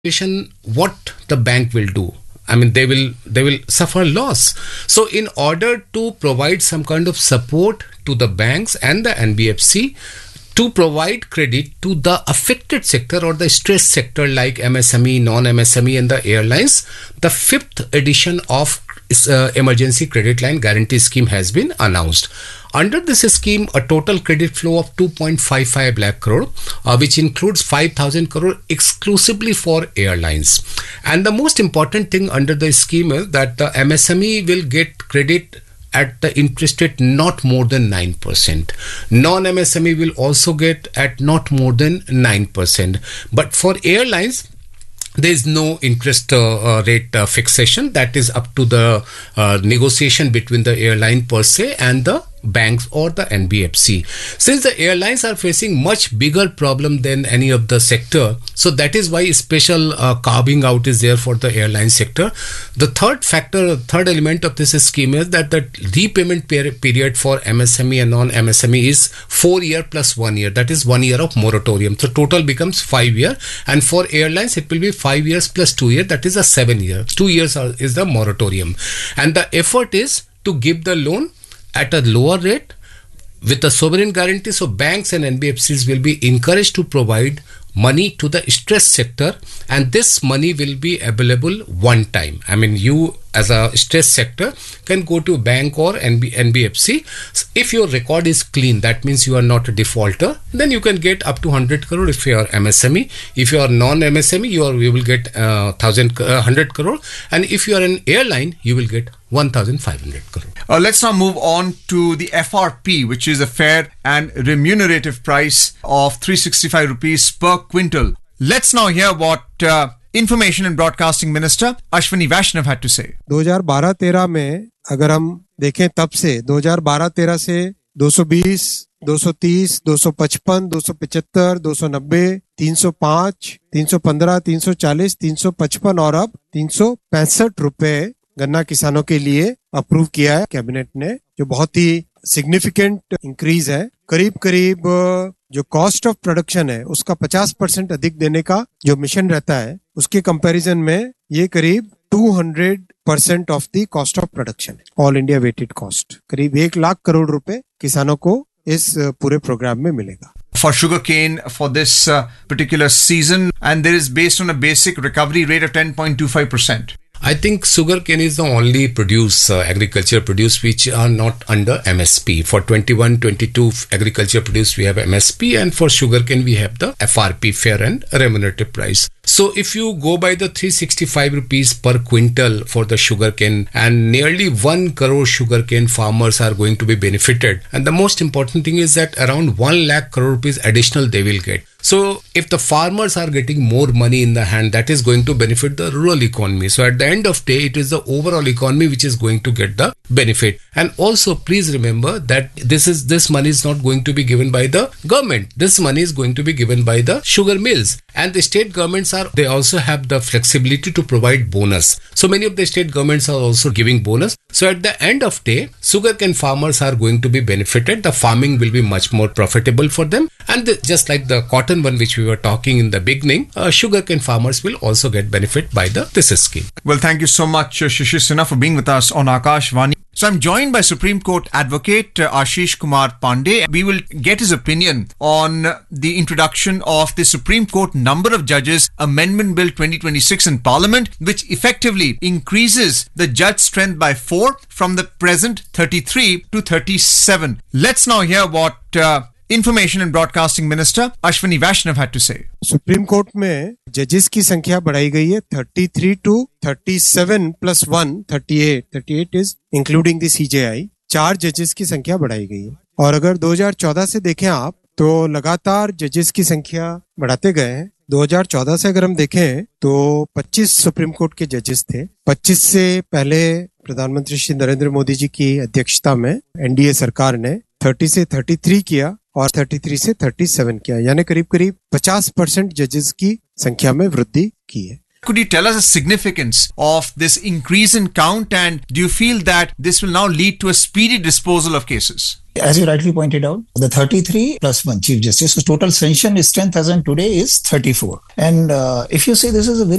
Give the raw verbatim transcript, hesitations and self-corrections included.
what the bank will do. I mean, they will they will suffer loss. So in order to provide some kind of support to the banks and the N B F C to provide credit to the affected sector or the stressed sector like M S M E, non-M S M E and the airlines, the fifth edition of uh, Emergency Credit Line Guarantee Scheme has been announced. Under this scheme, a total credit flow of two point five five lakh crore, uh, which includes five thousand crore exclusively for airlines. And the most important thing under the scheme is that the M S M E will get credit at the interest rate not more than nine percent. Non-M S M E will also get at not more than nine percent. But for airlines, there is no interest uh, uh, rate uh, fixation. That is up to the uh, negotiation between the airline per se and the banks or the N B F C. Since the airlines are facing much bigger problem than any of the sector, so that is why special uh, carving out is there for the airline sector. The third factor, third element of this scheme is that the repayment per- period for M S M E and non-M S M E is four year plus one year. That is one year of moratorium. So total becomes five year, and for airlines it will be five years plus two year. That is a seven year. Two years are, is the moratorium, and the effort is to give the loan at a lower rate with a sovereign guarantee. So banks and N B F Cs will be encouraged to provide money to the stressed sector, and this money will be available one time. I mean, you as a stressed sector can go to bank or N B F C. If your record is clean, that means you are not a defaulter, then you can get up to one hundred crore if you are M S M E. If you are non-M S M E, you, are, you will get uh, one thousand, uh, one hundred crore. And if you are an airline, you will get one thousand five hundred crore. Uh, let's now move on to the F R P, which is a fair and remunerative price of three hundred sixty-five rupees per quintal. Let's now hear what uh, Information and Broadcasting Minister Ashwini Vaishnav had to say. twenty twelve thirteen में अगर हम देखें तब से twenty twelve thirteen से two twenty, two thirty, two fifty-five, two seventy-five, two ninety, three oh five, three fifteen, three forty, three fifty-five और अब तीन सौ पैंसठ रुपए गन्ना किसानों के लिए अप्रूव किया है कैबिनेट ने, जो बहुत ही सिग्निफिकेंट इंक्रीज है. करीब करीब जो कॉस्ट ऑफ प्रोडक्शन है उसका fifty percent अधिक देने का जो मिशन रहता है, उसके कंपैरिजन में ये करीब two hundred percent of the cost of production है. ऑल इंडिया वेटेड कॉस्ट करीब एक लाख करोड़ रुपए किसानों को इस पूरे प्रोग्राम में मिलेगा. For sugarcane for this uh, particular season, and there is based on a basic recovery rate of ten point two five percent. I think sugarcane is the only produce, uh, agriculture produce which are not under M S P. For twenty-one twenty-two agriculture produce we have M S P, and for sugarcane we have the F R P, fair and remunerative price. So if you go by the three hundred sixty-five rupees per quintal for the sugarcane, and nearly one crore sugarcane farmers are going to be benefited, and the most important thing is that around one lakh crore rupees additional they will get. So if the farmers are getting more money in the hand, that is going to benefit the rural economy. So at the end of the day, it is the overall economy which is going to get the benefit. And also please remember that this is this money is not going to be given by the government. This money is going to be given by the sugar mills. And the state governments are, they also have the flexibility to provide bonus. So many of the state governments are also giving bonus. So at the end of the day, sugarcane farmers are going to be benefited. The farming will be much more profitable for them. And the, just like the cotton one which we were talking in the beginning, uh, sugarcane farmers will also get benefit by the this scheme. Well, thank you so much, uh, Shishir Sinha, for being with us on Akashvani. So I'm joined by Supreme Court Advocate uh, Ashish Kumar Pandey. We will get his opinion on the introduction of the Supreme Court Number of Judges Amendment Bill twenty twenty-six in Parliament, which effectively increases the judge strength by four from the present thirty-three to thirty-seven. Let's now hear what uh, Information and Broadcasting Minister Ashwini Vaishnav had to say. Supreme court में जजेस की संख्या बढ़ाई गई है thirty-three to thirty-seven plus one, thirty-eight. thirty-eight is including the C J I. चार जजेस की संख्या बढ़ाई गई है. और अगर twenty fourteen से देखें आप, तो लगातार जजेस की संख्या बढ़ाते गए हैं. twenty fourteen से अगर हम देखें तो twenty-five सुप्रीम कोर्ट के जजेस थे. twenty-five से पहले प्रधानमंत्री श्री नरेंद्र मोदी जी की अध्यक्षता में एनडीए सरकार ने thirty से thirty-three किया और thirty-three से thirty-seven किया, यानी करीब करीब fifty percent जजेस की संख्या में वृद्धि की है. Could you tell us the significance of this increase in count, and do you feel that this will now lead to a speedy disposal of cases? As you rightly pointed out, the thirty-three plus one Chief Justice, so total sanction strength as on today is thirty-four. And uh, if you say this is a very